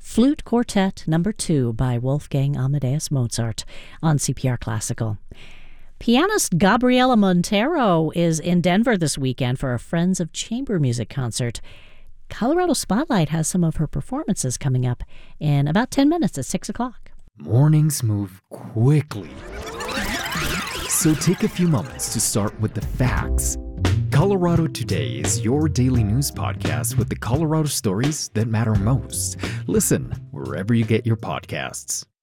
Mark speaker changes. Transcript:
Speaker 1: Flute Quartet No. 2 by Wolfgang Amadeus Mozart on CPR Classical. Pianist Gabriela Montero is in Denver this weekend for a Friends of Chamber Music concert. Colorado Spotlight has some of her performances coming up in about 10 minutes at 6 o'clock.
Speaker 2: Mornings move quickly, so take a few moments to start with the facts. Colorado Today is your daily news podcast with the Colorado stories that matter most. Listen wherever you get your podcasts.